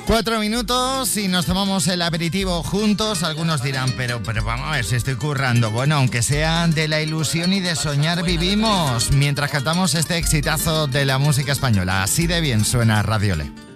4 minutos y nos tomamos el aperitivo juntos. Algunos dirán, pero vamos a ver si estoy currando. Bueno, aunque sea de la ilusión y de soñar vivimos, mientras cantamos este exitazo de la música española. Así de bien suena Radiole.